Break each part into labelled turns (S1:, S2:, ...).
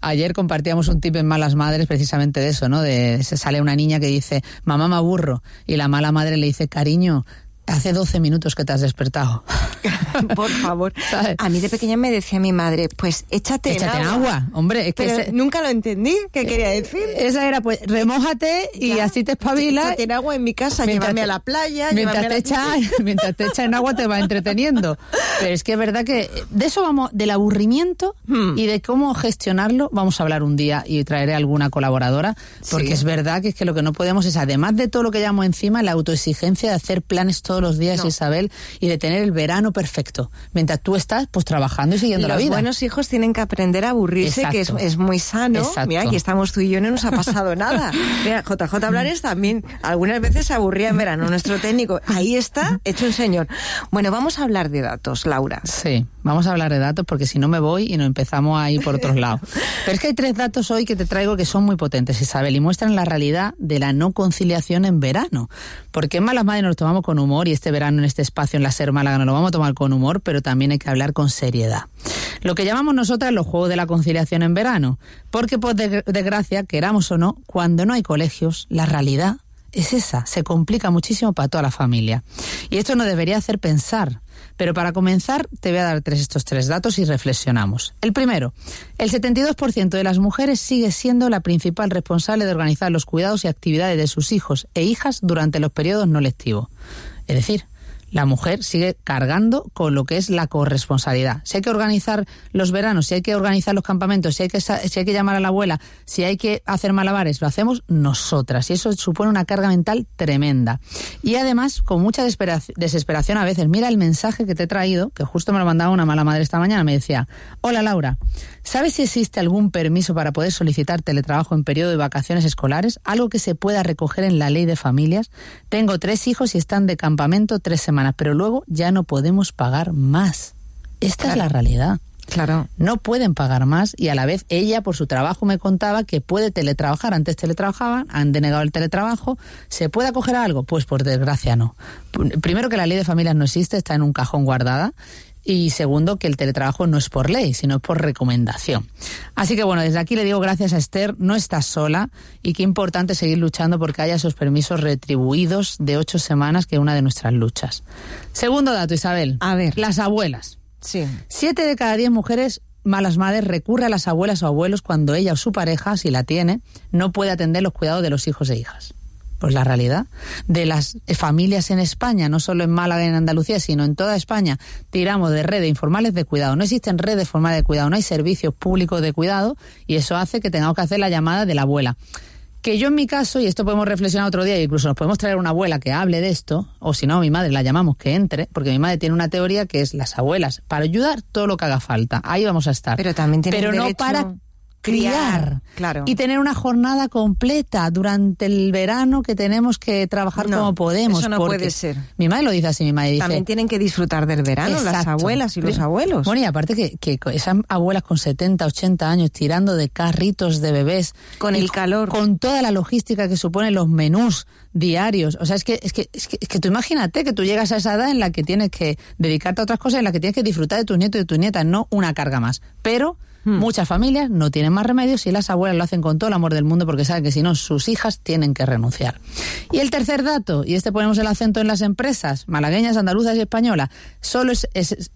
S1: Ayer compartíamos un tip en Malas Madres precisamente de eso, ¿no? Sale una niña que dice, mamá me aburro, y la mala madre le dice, cariño, hace 12 minutos que te has despertado.
S2: Por favor.
S1: ¿Sabes?
S2: A mí de pequeña me decía mi madre, pues échate en agua.
S1: Hombre, es que
S2: pero nunca lo entendí. ¿Qué quería decir?
S1: Esa era, pues, remójate y ya, así te espabilas.
S2: Échate en agua en mi casa, llévame a la playa.
S1: Mientras te echa en agua te va entreteniendo. Pero es que es verdad que de eso vamos, del aburrimiento y de cómo gestionarlo, vamos a hablar un día y traeré alguna colaboradora, porque es verdad que es que lo que no podemos es, además de todo lo que llevamos encima, la autoexigencia de hacer planes todos los días, Isabel, y de tener el verano perfecto, mientras tú estás pues trabajando y siguiendo la vida.
S2: Los buenos hijos tienen que aprender a aburrirse, que es muy sano.
S1: Exacto.
S2: Mira, aquí estamos tú y yo, no nos ha pasado nada. Mira, JJ Blanes también algunas veces se aburría en verano, nuestro técnico. Ahí está, hecho un señor. Bueno, vamos a hablar de datos, Laura.
S1: Sí, vamos a hablar de datos porque si no me voy y nos empezamos a ir por otros lados. Pero es que hay 3 datos hoy que te traigo que son muy potentes, Isabel, y muestran la realidad de la no conciliación en verano. Porque en Malas Madres nos lo tomamos con humor y este verano en este espacio en la SER Málaga nos lo vamos a tomar con humor, pero también hay que hablar con seriedad. Lo que llamamos nosotras los juegos de la conciliación en verano. Porque, por desgracia, queramos o no, cuando no hay colegios, la realidad es esa, se complica muchísimo para toda la familia. Y esto nos debería hacer pensar. Pero para comenzar, te voy a dar estos 3 datos y reflexionamos. El primero, el 72% de las mujeres sigue siendo la principal responsable de organizar los cuidados y actividades de sus hijos e hijas durante los periodos no lectivos. Es decir, la mujer sigue cargando con lo que es la corresponsabilidad. Si hay que organizar los veranos, si hay que organizar los campamentos, si hay que llamar a la abuela, si hay que hacer malabares, lo hacemos nosotras. Y eso supone una carga mental tremenda. Y además, con mucha desesperación a veces, mira el mensaje que te he traído, que justo me lo mandaba una mala madre esta mañana, me decía, hola Laura, ¿sabes si existe algún permiso para poder solicitar teletrabajo en periodo de vacaciones escolares? Algo que se pueda recoger en la ley de familias. Tengo 3 hijos y están de campamento 3 semanas, pero luego ya no podemos pagar más. Esta es la realidad.
S2: Claro.
S1: No pueden pagar más y a la vez ella por su trabajo me contaba que puede teletrabajar. Antes teletrabajaban, han denegado el teletrabajo. ¿Se puede acoger a algo? Pues por desgracia no. Primero que la ley de familias no existe, está en un cajón guardada. Y segundo, que el teletrabajo no es por ley, sino por recomendación. Así que bueno, desde aquí le digo gracias a Esther, no estás sola y qué importante seguir luchando porque haya esos permisos retribuidos de 8 semanas, que es una de nuestras luchas. Segundo dato, Isabel.
S2: A ver.
S1: Las abuelas.
S2: Sí.
S1: 7 de cada 10 mujeres malas madres recurre a las abuelas o abuelos cuando ella o su pareja, si la tiene, no puede atender los cuidados de los hijos e hijas. Pues la realidad de las familias en España, no solo en Málaga y en Andalucía, sino en toda España, tiramos de redes informales de cuidado. No existen redes formales de cuidado, no hay servicios públicos de cuidado y eso hace que tengamos que hacer la llamada de la abuela. Que yo en mi caso, y esto podemos reflexionar otro día, incluso nos podemos traer una abuela que hable de esto, o si no, mi madre la llamamos que entre, porque mi madre tiene una teoría que es las abuelas, para ayudar todo lo que haga falta. Ahí vamos a estar.
S2: Pero también tiene
S1: Pero no para criar,
S2: claro,
S1: y tener una jornada completa durante el verano que tenemos que trabajar como podemos.
S2: Eso no puede ser.
S1: Mi madre lo dice así, mi madre dice...
S2: También tienen que disfrutar del verano,
S1: exacto,
S2: las abuelas y los abuelos.
S1: Bueno, y aparte que esas abuelas con 70, 80 años tirando de carritos de bebés...
S2: Con el calor.
S1: Con toda la logística que suponen los menús diarios. O sea, es que tú imagínate que tú llegas a esa edad en la que tienes que dedicarte a otras cosas, en la que tienes que disfrutar de tus nietos y de tus nietas, no una carga más. Pero... muchas familias no tienen más remedios y las abuelas lo hacen con todo el amor del mundo porque saben que si no, sus hijas tienen que renunciar. Y el tercer dato, y ponemos el acento en las empresas malagueñas, andaluzas y españolas, solo el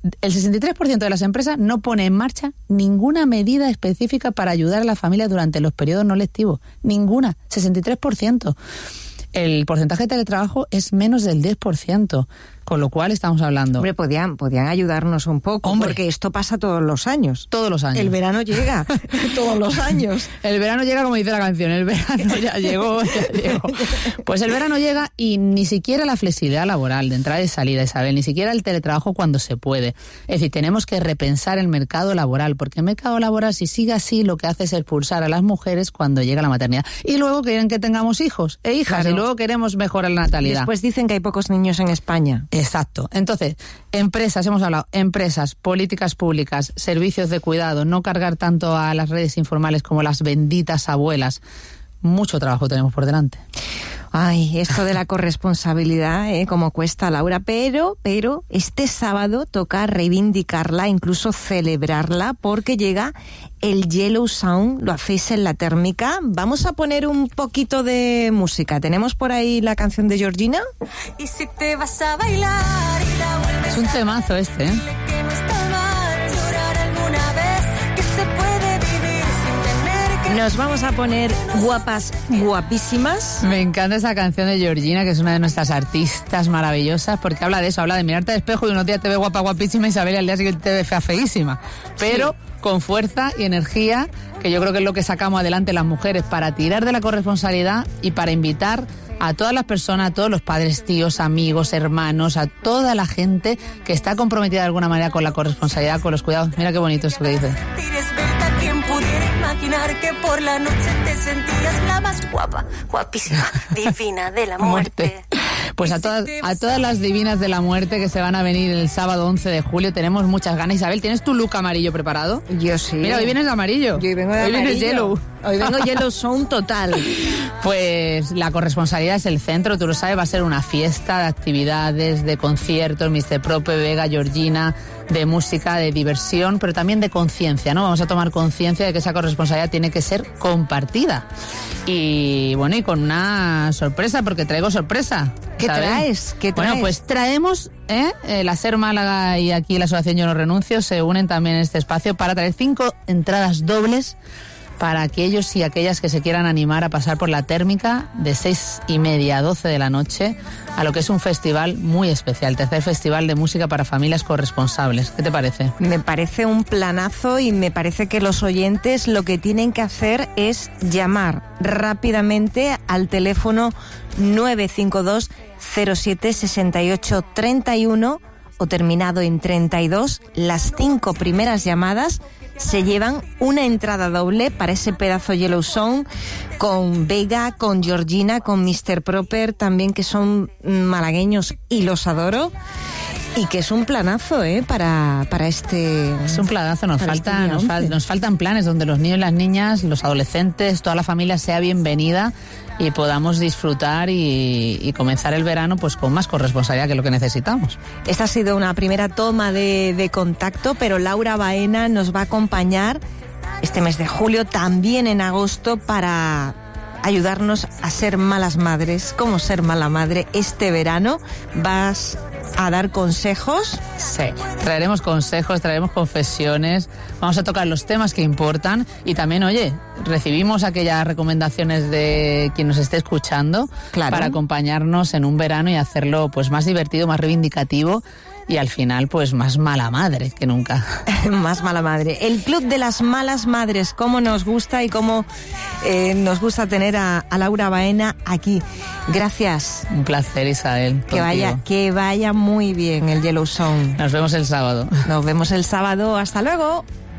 S1: 63% de las empresas no pone en marcha ninguna medida específica para ayudar a las familias durante los periodos no lectivos. Ninguna, 63%. El porcentaje de teletrabajo es menos del 10%, con lo cual estamos hablando...
S2: Hombre, podían ayudarnos un poco, porque esto pasa todos los años.
S1: Todos los años.
S2: El verano llega todos los años.
S1: El verano llega, como dice la canción, el verano ya llegó. Pues el verano llega y ni siquiera la flexibilidad laboral de entrada y salida, Isabel, ni siquiera el teletrabajo cuando se puede. Es decir, tenemos que repensar el mercado laboral, porque el mercado laboral, si sigue así, lo que hace es expulsar a las mujeres cuando llega la maternidad. Y luego quieren que tengamos hijos e hijas, claro. Y luego queremos mejorar la natalidad.
S2: Después dicen que hay pocos niños en España.
S1: Exacto. Entonces, empresas, hemos hablado, empresas, políticas públicas, servicios de cuidado, no cargar tanto a las redes informales como las benditas abuelas. Mucho trabajo tenemos por delante.
S2: Ay, esto de la corresponsabilidad, cómo cuesta, Laura, pero este sábado toca reivindicarla, incluso celebrarla, porque llega el Yellow Sound, lo hacéis en La Térmica. Vamos a poner un poquito de música. ¿Tenemos por ahí la canción de Georgina?
S3: Y si te vas a bailar y la vuelves
S1: Es un temazo este, ¿eh?
S3: que no está mal llorar alguna vez, que se puede vivir sin tener que...
S2: Nos vamos a poner guapas, guapísimas.
S1: Me encanta esa canción de Georgina, que es una de nuestras artistas maravillosas, porque habla de eso, habla de mirarte al espejo y unos días te ve guapa, guapísima, Isabel, y al día siguiente te ve fea, feísima. Pero con fuerza y energía, que yo creo que es lo que sacamos adelante las mujeres para tirar de la corresponsabilidad y para invitar a todas las personas, a todos los padres, tíos, amigos, hermanos, a toda la gente que está comprometida de alguna manera con la corresponsabilidad, con los cuidados. Mira qué bonito esto que dice.
S3: ¿Quién pudiera imaginar que por la noche te sentías la más guapa, guapísima, divina de la muerte?
S1: Pues a todas las divinas de la muerte que se van a venir el sábado 11 de julio, tenemos muchas ganas. Isabel, ¿tienes tu look amarillo preparado?
S2: Yo sí.
S1: Mira, hoy vienes de amarillo.
S2: Yo hoy vengo de
S1: amarillo.
S2: Hoy vienes
S1: yellow.
S2: Hoy vengo Yellow Sound total.
S1: Pues la corresponsabilidad es el centro, tú lo sabes, va a ser una fiesta de actividades, de conciertos, Mr. Prope, Vega, Georgina, de música, de diversión, pero también de conciencia, ¿no? Vamos a tomar conciencia de que esa corresponsabilidad tiene que ser compartida. Y bueno, y con una sorpresa, porque traigo sorpresa.
S2: ¿Qué
S1: ¿sabes?
S2: traes? ¿Qué traes?
S1: Bueno, pues traemos, la SER Málaga y aquí la Asociación Yo No Renuncio se unen también en este espacio para traer 5 entradas dobles para aquellos y aquellas que se quieran animar a pasar por La Térmica de 6:30 a 12 de la noche a lo que es un festival muy especial, tercer festival de música para familias corresponsables. ¿Qué te parece?
S2: Me parece un planazo y me parece que los oyentes lo que tienen que hacer es llamar rápidamente al teléfono 952 07 68 31 o terminado en 32. Las 5 primeras llamadas se llevan una entrada doble para ese pedazo Yellow Sound con Vega, con Georgina, con Mr. Proper también, que son malagueños y los adoro. Y que es un planazo, para este...
S1: Es un planazo, nos faltan planes donde los niños, las niñas, los adolescentes, toda la familia sea bienvenida y podamos disfrutar y comenzar el verano pues con más corresponsabilidad, que es lo que necesitamos.
S2: Esta ha sido una primera toma de contacto, pero Laura Baena nos va a acompañar este mes de julio, también en agosto, para ayudarnos a ser malas madres. ¿Cómo ser mala madre este verano? Vas a dar consejos.
S1: Sí, traeremos consejos, traeremos confesiones, vamos a tocar los temas que importan y también, oye, recibimos aquellas recomendaciones de quien nos esté escuchando, claro, para acompañarnos en un verano y hacerlo pues más divertido, más reivindicativo y al final pues más mala madre que nunca.
S2: Más mala madre. El Club de las Malas Madres, cómo nos gusta y cómo nos gusta tener a Laura Baena aquí. Gracias.
S1: Un placer, Isabel.
S2: Que vaya muy bien el Yellow Sound.
S1: Nos vemos el sábado.
S2: Nos vemos el sábado. Hasta luego.